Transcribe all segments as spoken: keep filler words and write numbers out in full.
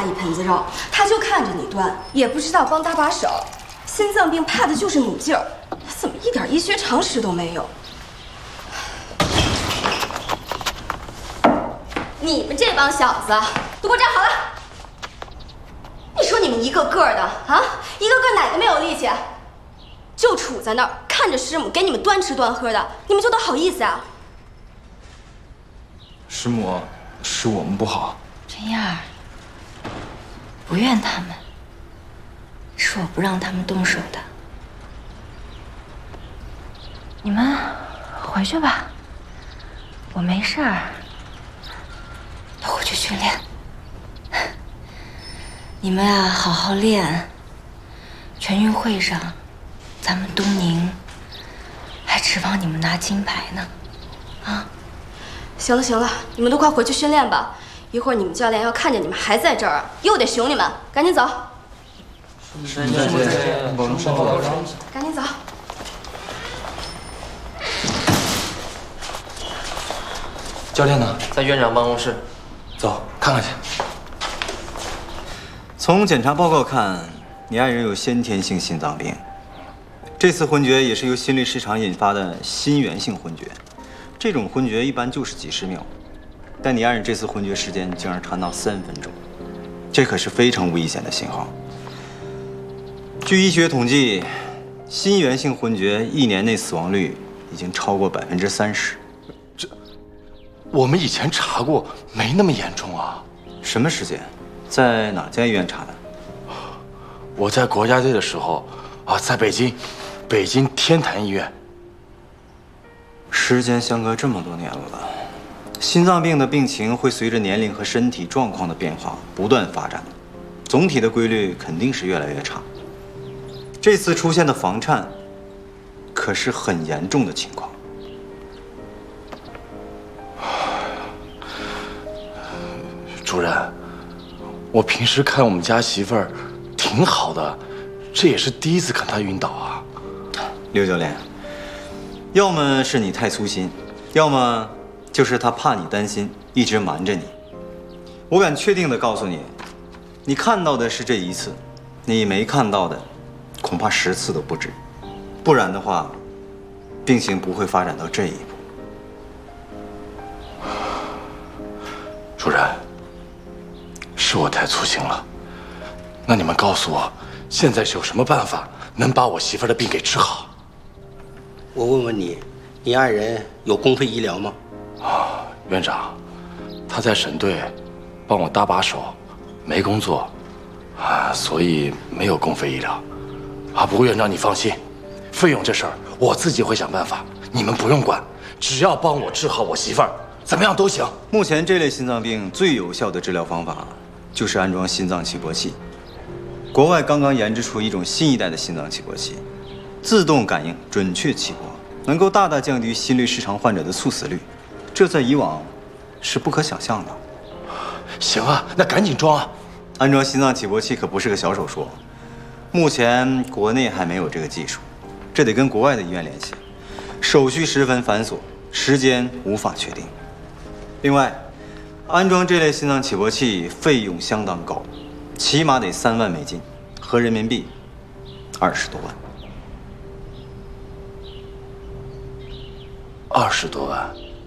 家一盆子肉，他就看着你端，也不知道帮搭把手。心脏病怕的就是努劲儿，他怎么一点医学常识都没有？你们这帮小子都给我站好了！你说你们一个个的啊，一个个哪个没有力气？就杵在那儿看着师母给你们端吃端喝的，你们就都好意思啊？ 师母，是我们不好。 陈燕儿，不怨他们，是我不让他们动手的。你们回去吧，我没事儿，都回去训练。你们啊，好好练。全运会上，咱们东宁还指望你们拿金牌呢，啊！ 行了行了，你们都快回去训练吧，一会儿你们教练要看见你们还在这儿，又得熊你们，赶紧走。 师母再见，保重身体。 赶紧走。 教练呢？ 在院长办公室。 走，看看去。 从检查报告看，你爱人有先天性心脏病。这次昏厥也是由心律失常引发的心源性昏厥。这种昏厥一般就是几十秒，但你爱人这次昏厥时间竟然长达三分钟，这可是非常危险的信号。据医学统计，心源性昏厥一年内死亡率已经超过百分之三十。 这，我们以前查过，没那么严重啊。 什么时间？在哪家医院查的？ 我在国家队的时候啊，在北京，北京天坛医院。 时间相隔这么多年了，心脏病的病情会随着年龄和身体状况的变化不断发展，总体的规律肯定是越来越差。这次出现的房颤，可是很严重的情况。 主任，我平时看我们家媳妇儿挺好的，这也是第一次看她晕倒啊。 刘教练，要么是你太粗心，要么就是他怕你担心，一直瞒着你。我敢确定地告诉你，你看到的是这一次，你没看到的恐怕十次都不止。不然的话，病情不会发展到这一步。 主任，是我太粗心了。那你们告诉我，现在是有什么办法能把我媳妇儿的病给治好？ 我问问你，你爱人有公费医疗吗？ 啊，院长，他在省队帮我搭把手，没工作，啊，所以没有公费医疗。啊，不过院长你放心，费用这事儿我自己会想办法，你们不用管，只要帮我治好我媳妇儿，怎么样都行。 目前这类心脏病最有效的治疗方法就是安装心脏起搏器。国外刚刚研制出一种新一代的心脏起搏器，自动感应、准确起搏，能够大大降低心律失常患者的猝死率，这在以往是不可想象的。 行啊，那赶紧装啊！ 安装心脏起搏器可不是个小手术，目前国内还没有这个技术，这得跟国外的医院联系，手续十分繁琐，时间无法确定。另外，安装这类心脏起搏器费用相当高，起码得三万美金，合人民币二十多万。 二十多万，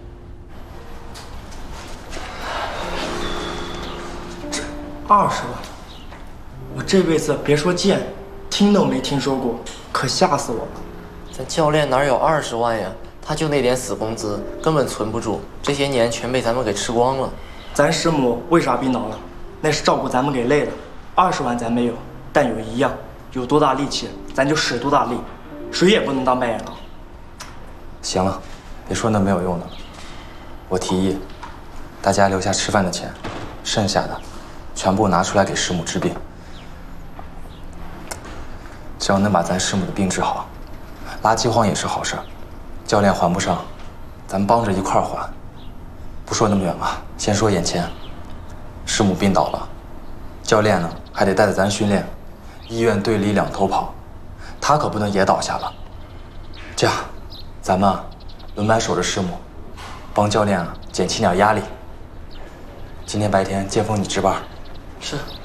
这二十万，我这辈子别说见，听都没听说过，可吓死我了。 咱教练哪有二十万呀？他就那点死工资，根本存不住，这些年全被咱们给吃光了。 咱师母为啥病倒了？那是照顾咱们给累了。二十万咱没有，但有一样，有多大力气，咱就使多大力，谁也不能当白眼狼。 行了，别说那没有用的了。我提议，大家留下吃饭的钱，剩下的全部拿出来给师母治病。只要能把咱师母的病治好，拉饥荒也是好事儿。教练还不上，咱们帮着一块儿还。不说那么远了，先说眼前。师母病倒了，教练呢还得带着咱训练，医院队里两头跑，他可不能也倒下了。这样，咱们轮班守着师母，帮教练啊减轻点压力。今天白天剑锋你值班。 是。